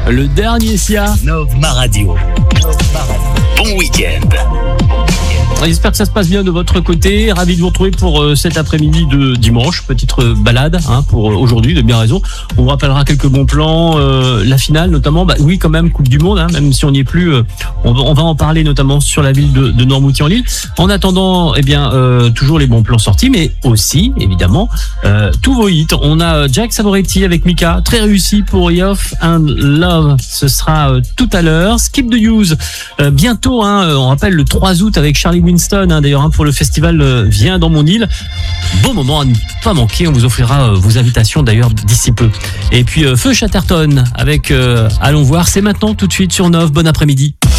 le dernier Sia. Nova Radio. Bon week-end. J'espère que ça se passe bien de votre côté. Ravi de vous retrouver pour cet après-midi de dimanche. Petite balade pour aujourd'hui, de bien raison. On vous rappellera quelques bons plans. La finale notamment, oui quand même, Coupe du Monde, même si on n'y est plus. On va en parler notamment sur la ville de Noirmoutier-en-l'Île. En attendant, toujours les bons plans sortis, mais aussi, évidemment, tous vos hits. On a Jack Savoretti avec Mika, très réussi pour Yoff and Love. Ce sera tout à l'heure. Skip the Use, bientôt, on rappelle le 3 août avec Charlie Winston, d'ailleurs, pour le festival Viens dans mon île. Bon moment à ne pas manquer, on vous offrira vos invitations d'ailleurs d'ici peu. Et puis Feu Chatterton avec Allons voir, c'est maintenant tout de suite sur Nov. Bon après-midi.